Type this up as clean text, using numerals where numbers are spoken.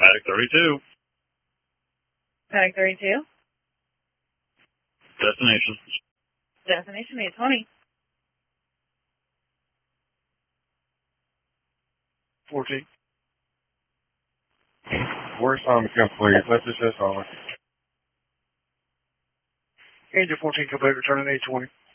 Paddock 32. Paddock 32. Destination. Destination 820. 14. Worst time to come, please. Let's just on it. Angel 14, come back, returning 820.